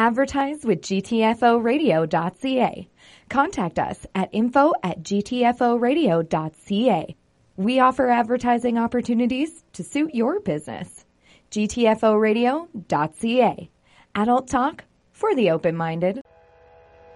Advertise with gtforadio.ca. Contact us at info@gtforadio.ca. We offer advertising opportunities to suit your business. gtforadio.ca. Adult talk for the open-minded.